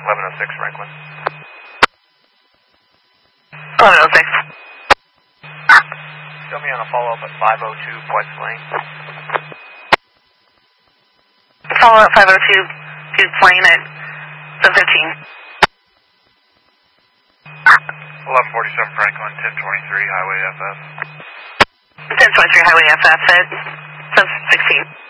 1106 Franklin. 1106. Show me on a follow-up at 502 Points Lane. Follow up 502 to plane at the 15. 1147 Franklin, 1023 Highway FF. 1023 Highway FF at 16.